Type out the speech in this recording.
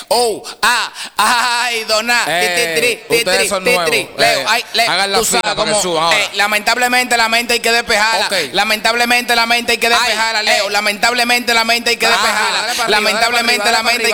Ay, dona. Ustedes son nuevos. Leo, hagan la fila para que suban ahora. Lamentablemente la mente hay que despejarla. Okay. Lamentablemente la mente hay que despejarla, Leo. Lamentablemente la mente hay que despejarla. Lamentablemente la mente hay